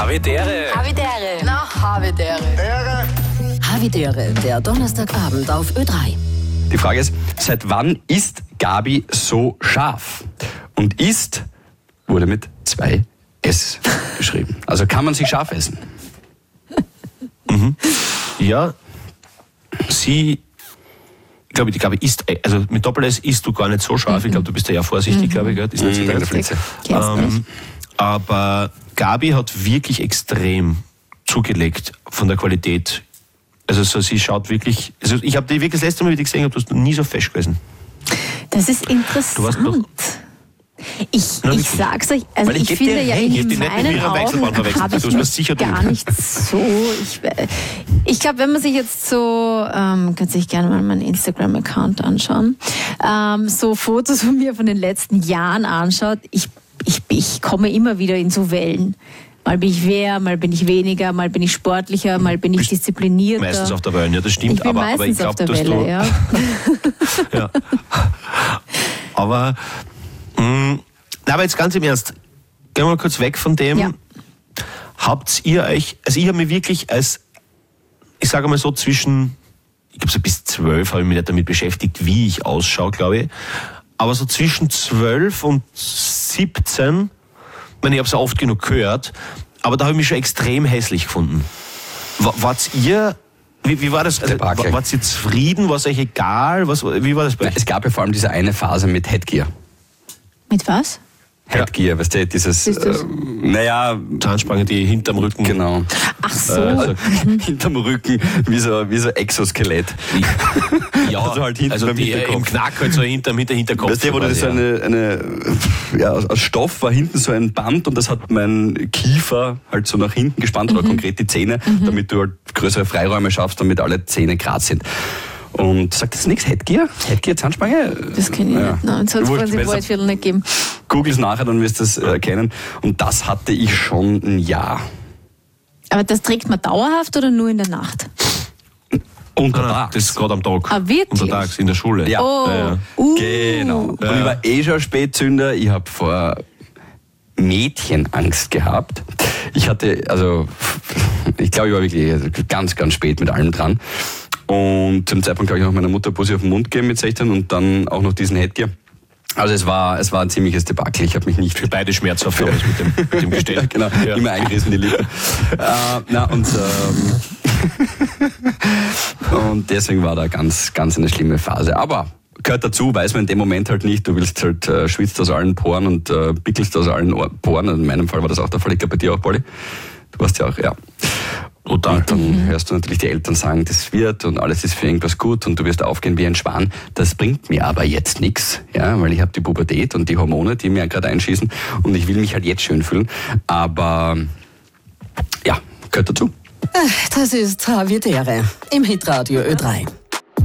Havidere. Havidere. Na, Havidere. Havidere, der Donnerstagabend auf Ö3. Die Frage ist, seit wann ist Gabi so scharf? Und ist wurde mit 2 S geschrieben. Also kann man sich scharf essen? Ja, ich glaube, die Gabi isst, also mit Doppel-S isst du gar nicht so scharf. Ich glaube, du bist ja vorsichtig, glaube ich. Gell? Ist nicht so Eine Flitze. Aber Gabi hat wirklich extrem zugelegt von der Qualität. Also so, sie schaut wirklich, also ich habe die wirklich das letzte Mal, wie ich gesehen habe, du hast noch nie so fest gewesen. Das ist interessant. Du warst doch- Ich sag's euch, also Weil ich ich geb finde dir ja recht, ich in hab die nicht mit meinen ihrer Wechselbahn Augen verwechselt. habe ich Du wirst sicher mich gar tun. nicht so. Ich glaube, wenn man sich jetzt so, könnt sich gerne mal meinen Instagram-Account anschauen, so Fotos von mir von den letzten Jahren anschaut, ich komme immer wieder in so Wellen. Mal bin ich mehr, mal bin ich weniger, mal bin ich sportlicher, mal bin ich disziplinierter. Meistens auf der Welle, ja, das stimmt. Ich bin aber ich meistens glaube, auf der dass Welle, du... ja. Ja. Aber jetzt ganz im Ernst, gehen wir mal kurz weg von dem. Ja. Habt ihr euch, also ich habe mich wirklich ich sage mal so zwischen, ich glaube so bis 12 habe ich mich nicht damit beschäftigt, wie ich ausschaue, glaube ich. Aber so zwischen 12 und 17, ich meine, ich habe es oft genug gehört, aber da habe ich mich schon extrem hässlich gefunden. Wart ihr... Wie war das? Also, Debakel. wart ihr zufrieden? War es euch egal? Wie war das bei euch? Es gab ja vor allem diese eine Phase mit Headgear. Mit was? Headgear, weißt du, dieses, Ist das? Zahnspange, die hinterm Rücken. Genau. Ach so. Hinterm Rücken, wie so Exoskelett. Ja, Also halt hinten beim die Hinterkopf. im Knack halt so hinterm Hinterkopf. Weißt du, wo das so aus Stoff war hinten so ein Band und das hat mein Kiefer halt so nach hinten gespannt oder konkret die Zähne, damit du halt größere Freiräume schaffst, damit alle Zähne gerade sind. Und sagt das nichts? Headgear? Headgear, Zahnspange? Das kenne ich nicht. Nein, das hat es Wurscht, vorhin im wenn's- Waldviertel nicht gegeben. Googles nachher, dann wirst du es erkennen. Und das hatte ich schon ein Jahr. Aber das trägt man dauerhaft oder nur in der Nacht? Untertags. Das ist gerade am Tag. Ah, wirklich? Untertags in der Schule. Ja. Oh, Ja. Genau. Und ich war schon Spätzünder. Ich habe vor Mädchenangst gehabt. Ich glaube, ich war wirklich ganz, ganz spät mit allem dran. Und zum Zeitpunkt habe ich noch meiner Mutter Bussi auf den Mund gegeben mit 16 und dann auch noch diesen Headgear. Also es war ein ziemliches Debakel. Ich habe mich nicht Für beide schmerzhaft damals mit dem Gestell. Ja, genau, Ja. immer eingerissen die Lippen. Und deswegen war da ganz, ganz eine schlimme Phase. Aber gehört dazu, weiß man in dem Moment halt nicht. Du willst halt schwitzt aus allen Poren und pickelst aus allen Poren. In meinem Fall war das auch der Fall. Ich glaube bei dir auch, Polly. Du warst ja auch, ja. Und dann hörst du natürlich die Eltern sagen, das wird und alles ist für irgendwas gut und du wirst aufgehen wie ein Schwan. Das bringt mir aber jetzt nichts, ja, weil ich habe die Pubertät und die Hormone, die mir gerade einschießen und ich will mich halt jetzt schön fühlen. Aber ja, gehört dazu. Das ist Havidere im Hitradio Ö3.